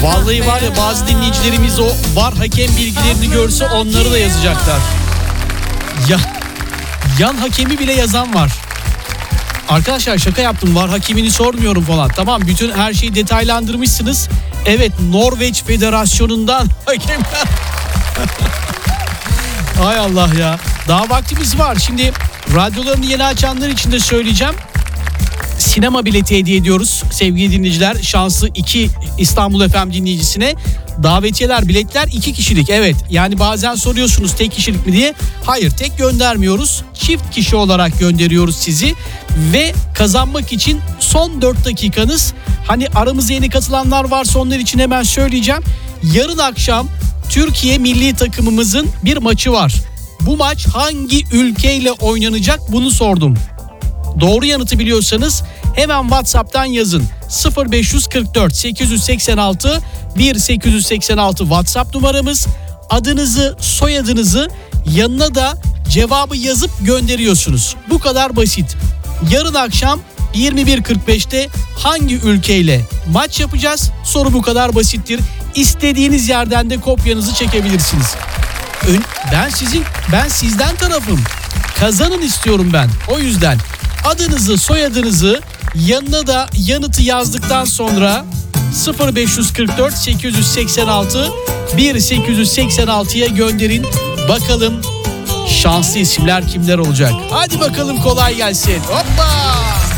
Vallahi var ya, bazı dinleyicilerimiz o VAR hakem bilgilerini görse onları da yazacaklar. Ya yan hakemi bile yazan var. Arkadaşlar şaka yaptım, VAR hakemini sormuyorum falan. Tamam, bütün her şeyi detaylandırmışsınız. Evet, Norveç Federasyonu'ndan hakemler. Hay Allah ya. Daha vaktimiz var. Şimdi radyolarını yeni açanlar için de söyleyeceğim. Sinema bileti hediye ediyoruz sevgili dinleyiciler. Şanslı 2 İstanbul FM dinleyicisine. Davetiyeler, biletler 2 kişilik. Evet, yani bazen soruyorsunuz tek kişilik mi diye. Hayır, tek göndermiyoruz. Çift kişi olarak gönderiyoruz sizi. Ve kazanmak için son 4 dakikanız. Hani aramıza yeni katılanlar varsa onlar için hemen söyleyeceğim. Yarın akşam Türkiye milli takımımızın bir maçı var. Bu maç hangi ülkeyle oynanacak, bunu sordum. Doğru yanıtı biliyorsanız hemen WhatsApp'tan yazın. 0544 886 1886 WhatsApp numaramız. Adınızı, soyadınızı, yanına da cevabı yazıp gönderiyorsunuz. Bu kadar basit. Yarın akşam 21.45'te hangi ülkeyle maç yapacağız? Soru bu kadar basittir. İstediğiniz yerden de kopyanızı çekebilirsiniz. Ben sizden tarafım. Kazanın istiyorum ben. O yüzden adınızı, soyadınızı, yanına da yanıtı yazdıktan sonra 0544 886 1886'ya gönderin. Bakalım şanslı isimler kimler olacak? Hadi bakalım, kolay gelsin. Hoppa!